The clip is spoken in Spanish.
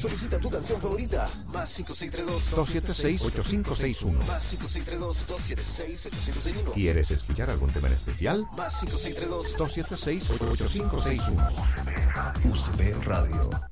Solicita tu canción favorita. Más 562-276-8561. Más 562-276-8561. ¿Quieres escuchar algún tema en especial? Más 562-276-8561. 276-8561. UCB Radio.